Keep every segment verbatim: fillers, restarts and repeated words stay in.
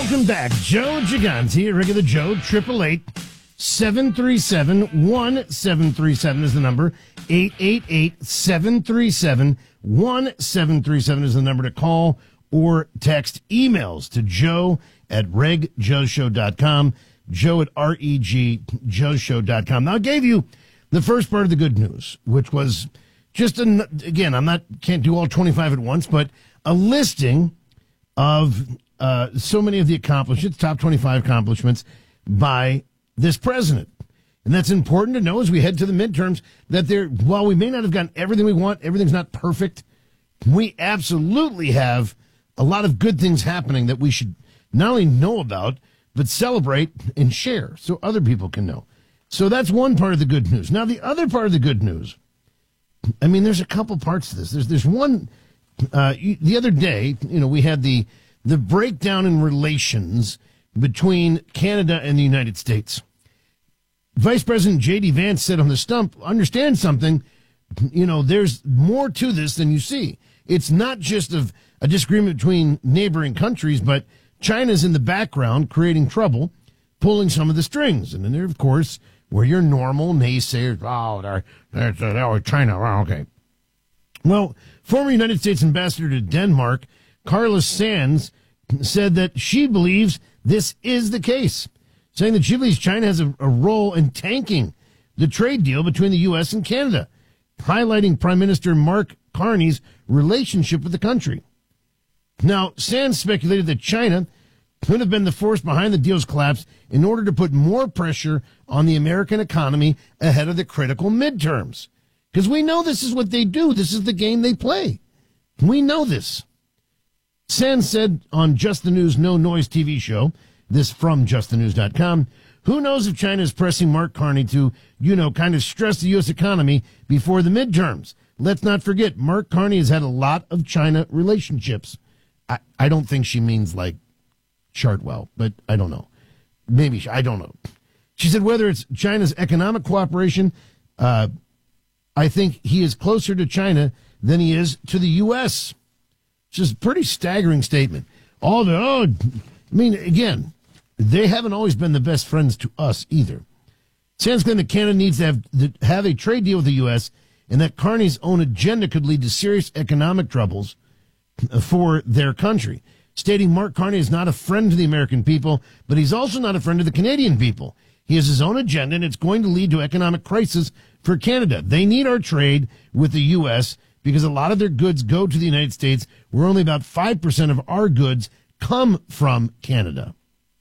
Welcome back. Joe Gigante, regular Joe, eight eight eight, seven three seven, one seven three seven is the number. eight eight eight, seven three seven, one seven three seven is the number to call or text. Emails to joe at reg joe show dot com, joe at reg joe show dot com. Now, I gave you the first part of the good news, which was just, an, again, I'm not, can't do all twenty-five at once, but a listing of uh, so many of the accomplishments, top twenty-five accomplishments by this president. And that's important to know as we head to the midterms, that there, while we may not have gotten everything we want, everything's not perfect, we absolutely have a lot of good things happening that we should not only know about, but celebrate and share so other people can know. So that's one part of the good news. Now, the other part of the good news, I mean, there's a couple parts to this. There's there's one, uh, the other day, you know, we had the the breakdown in relations between Canada and the United States. Vice President J D. Vance said on the stump, understand something, you know, there's more to this than you see. It's not just of a disagreement between neighboring countries, but China's in the background creating trouble, pulling some of the strings. And then there, of course, where your normal naysayers, oh, they're, they're, they're China, oh, okay. Well, former United States ambassador to Denmark, Carla Sands, said that she believes this is the case, saying that she believes China has a, a role in tanking the trade deal between the U S and Canada, highlighting Prime Minister Mark Carney's relationship with the country. Now, Sands speculated that China could have been the force behind the deal's collapse in order to put more pressure on the American economy ahead of the critical midterms. Because we know this is what they do. This is the game they play. We know this. Sands said on Just the News No Noise T V show, this from just the news dot com, who knows if China is pressing Mark Carney to, you know, kind of stress the U S economy before the midterms. Let's not forget, Mark Carney has had a lot of China relationships. I, I don't think she means like Chartwell, but I don't know. Maybe, she, I don't know. She said whether it's China's economic cooperation, uh, I think he is closer to China than he is to the U S. It's just a pretty staggering statement. All the, oh, I mean, again, they haven't always been the best friends to us either. Sands claimed that Canada needs to have, to have a trade deal with the U S and that Carney's own agenda could lead to serious economic troubles for their country, stating Mark Carney is not a friend to the American people, but he's also not a friend to the Canadian people. He has his own agenda, and it's going to lead to economic crisis for Canada. They need our trade with the U S because a lot of their goods go to the United States, where only about five percent of our goods come from Canada.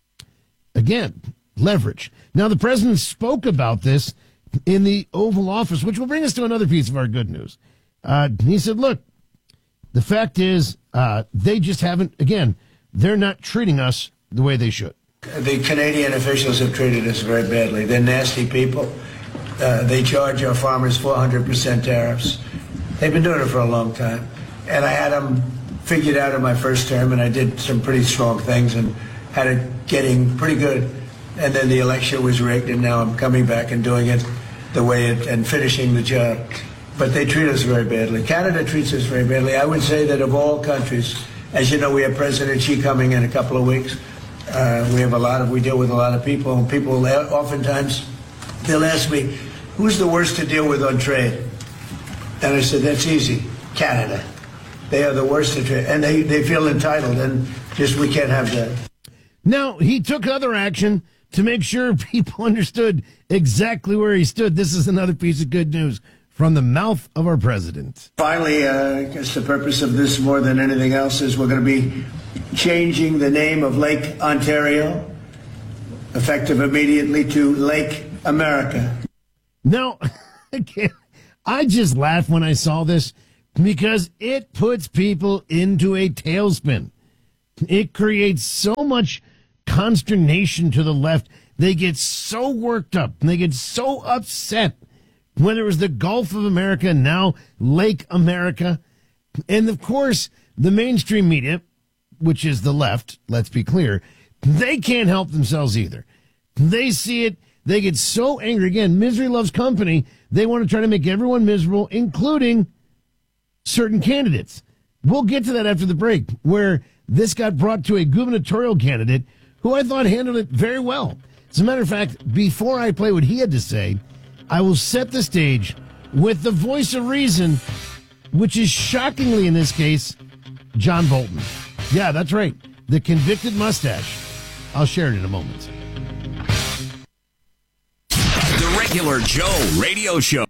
Again, leverage. Now, the president spoke about this in the Oval Office, which will bring us to another piece of our good news. Uh, he said, look, the fact is, uh, they just haven't, again, they're not treating us the way they should. The Canadian officials have treated us very badly. They're nasty people. Uh, they charge our farmers four hundred percent tariffs. They've been doing it for a long time. And I had them figured out in my first term, and I did some pretty strong things and had it getting pretty good. And then the election was rigged, and now I'm coming back and doing it the way it, and finishing the job. But they treat us very badly. Canada treats us very badly. I would say that of all countries, as you know, we have President Xi coming in a couple of weeks. Uh, we have a lot of, we deal with a lot of people, and people oftentimes, they'll ask me, who's the worst to deal with on trade? And I said, that's easy, Canada. They are the worst to trade, and they, they feel entitled, and just we can't have that. Now, he took other action to make sure people understood exactly where he stood. This is another piece of good news from the mouth of our president. Finally, uh, I guess the purpose of this more than anything else is we're going to be changing the name of Lake Ontario, effective immediately, to Lake America. Now, again, I just laughed when I saw this because it puts people into a tailspin. It creates so much consternation to the left. They get so worked up and they get so upset. Whether it was the Gulf of America, now Lake America. And of course, the mainstream media, which is the left, let's be clear, they can't help themselves either. They see it. They get so angry. Again, misery loves company. They want to try to make everyone miserable, including certain candidates. We'll get to that after the break, where This got brought to a gubernatorial candidate who I thought handled it very well. As a matter of fact, before I play what he had to say, I will set the stage with the voice of reason, which is shockingly in this case, John Bolton. Yeah, that's right. The convicted mustache. I'll share it in a moment. The Regular Joe Radio Show.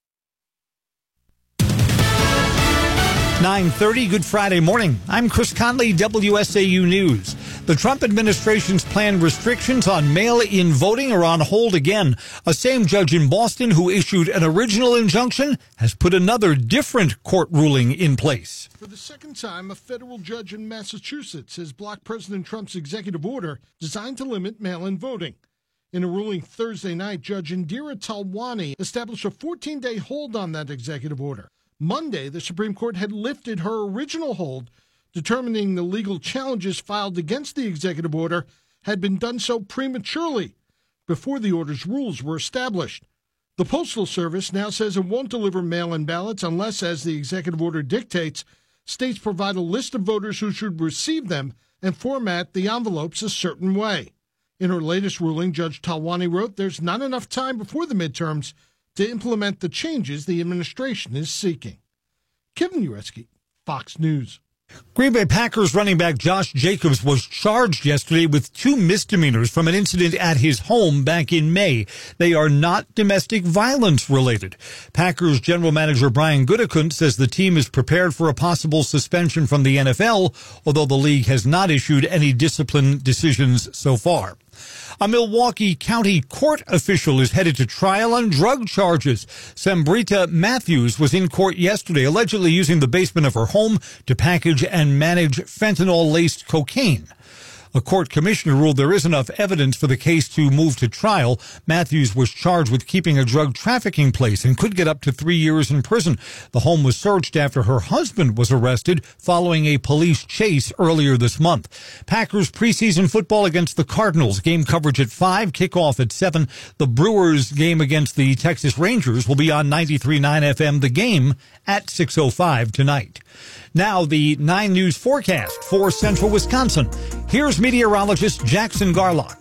nine thirty, Good Friday morning. I'm Chris Conley, W S A U News. The Trump administration's planned restrictions on mail-in voting are on hold again. A same judge in Boston who issued an original injunction has put another different court ruling in place. For the second time, a federal judge in Massachusetts has blocked President Trump's executive order designed to limit mail-in voting. In a ruling Thursday night, Judge Indira Talwani established a fourteen-day hold on that executive order. Monday, the Supreme Court had lifted her original hold, determining the legal challenges filed against the executive order had been done so prematurely, before the order's rules were established. The Postal Service now says it won't deliver mail-in ballots unless, as the executive order dictates, states provide a list of voters who should receive them and format the envelopes a certain way. In her latest ruling, Judge Talwani wrote there's not enough time before the midterms to implement the changes the administration is seeking. Kevin Ureski, Fox News. Green Bay Packers running back Josh Jacobs was charged yesterday with two misdemeanors from an incident at his home back in May. They are not domestic violence related. Packers general manager Brian Gutekunst says the team is prepared for a possible suspension from the N F L, although the league has not issued any discipline decisions so far. A Milwaukee County court official is headed to trial on drug charges. Sambrita Matthews was in court yesterday, allegedly using the basement of her home to package and manage fentanyl-laced cocaine. A court commissioner ruled there is enough evidence for the case to move to trial. Matthews was charged with keeping a drug trafficking place and could get up to three years in prison. The home was searched after her husband was arrested following a police chase earlier this month. Packers preseason football against the Cardinals. Game coverage at five, kickoff at seven. The Brewers game against the Texas Rangers will be on ninety-three point nine F M. The game at six oh five tonight. Now the nine News forecast for central Wisconsin. Here's meteorologist Jackson Garlock.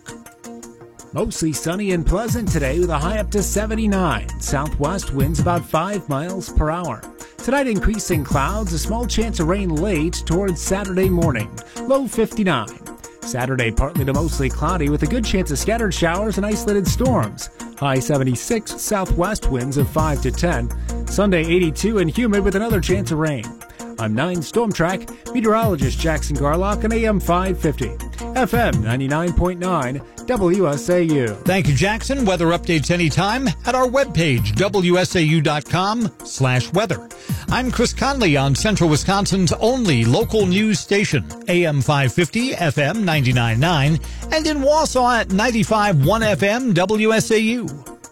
Mostly sunny and pleasant today with a high up to seventy-nine. Southwest winds about five miles per hour. Tonight increasing clouds, a small chance of rain late towards Saturday morning. Low fifty-nine. Saturday partly to mostly cloudy with a good chance of scattered showers and isolated storms. High seventy-six, southwest winds of five to ten. Sunday eighty-two and humid with another chance of rain. I'm nine Storm Track meteorologist Jackson Garlock on A M five fifty, F M ninety-nine point nine, W S A U. Thank you, Jackson. Weather updates anytime at our webpage, W S A U dot com slash weather. I'm Chris Conley on Central Wisconsin's only local news station, A M five fifty, F M ninety-nine point nine, and in Wausau at ninety-five point one F M, W S A U.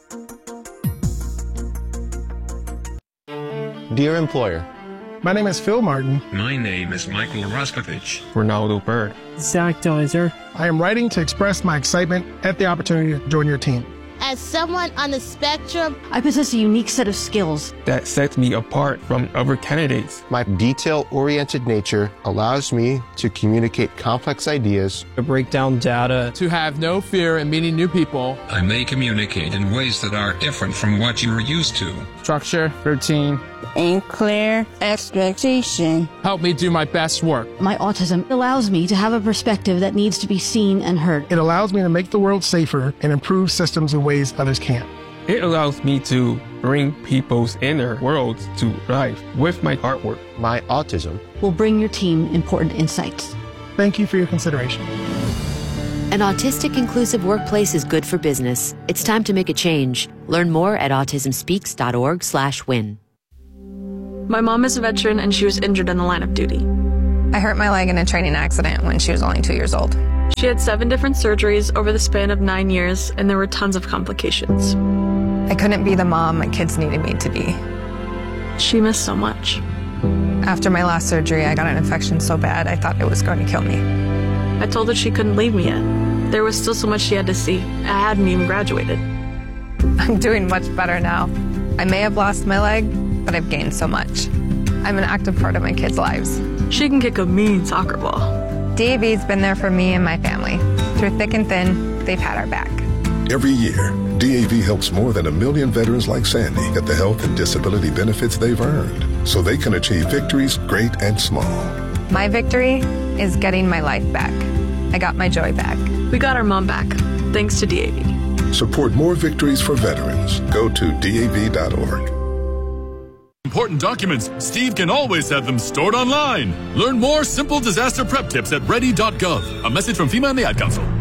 Dear employer, my name is Phil Martin. My name is Michael Roskovich. Ronaldo Bird. Zach Deiser. I am writing to express my excitement at the opportunity to join your team. As someone on the spectrum, I possess a unique set of skills that sets me apart from other candidates. My detail-oriented nature allows me to communicate complex ideas, to break down data, to have no fear in meeting new people. I may communicate in ways that are different from what you are used to. Structure, routine, and clear expectation help me do my best work. My autism allows me to have a perspective that needs to be seen and heard. It allows me to make the world safer and improve systems in ways others can't. It allows me to bring people's inner worlds to life with my artwork. My autism will bring your team important insights. Thank you for your consideration. An autistic inclusive workplace is good for business. It's time to make a change. Learn more at autism speaks dot org slash win. My mom is a veteran and she was injured in the line of duty. I hurt my leg in a training accident when she was only two years old. She had seven different surgeries over the span of nine years and there were tons of complications. I couldn't be the mom my kids needed me to be. She missed so much. After my last surgery, I got an infection so bad I thought it was going to kill me. I told her she couldn't leave me yet. There was still so much she had to see. I hadn't even graduated. I'm doing much better now. I may have lost my leg, but I've gained so much. I'm an active part of my kids' lives. She can kick a mean soccer ball. D A V's been there for me and my family. Through thick and thin, they've had our back. Every year, D A V helps more than a million veterans like Sandy get the health and disability benefits they've earned so they can achieve victories great and small. My victory is getting my life back. I got my joy back. We got our mom back, thanks to D A V. Support more victories for veterans. Go to D A V dot org. Important documents, Steve can always have them stored online. Learn more simple disaster prep tips at ready dot gov. A message from FEMA and the Ad Council.